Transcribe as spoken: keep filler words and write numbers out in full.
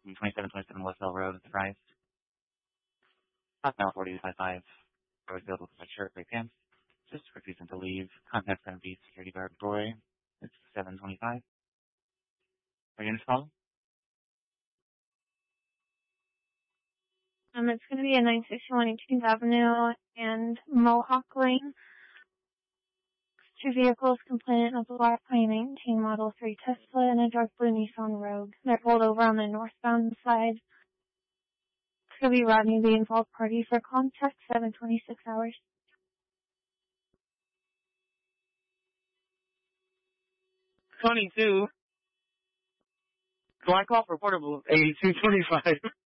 twenty-seven twenty-seven Westell Road, Surprise. Hostmail forty-two fifty-five, Rosefield with a shirt, gray pants. Just refusing to leave. Contact seven B security guard Roy. It's seven twenty-five. Are you in this call? Um, it's going to be a nine sixty-one eighteenth Avenue and Mohawk Lane. Two vehicles complainant of the black twenty nineteen Model three Tesla and a dark blue Nissan Rogue. They're pulled over on the northbound side. It's going to be Rodney, the involved party, for contact seven twenty-six hours. twenty-two. So I call for portable eighty-two twenty-five.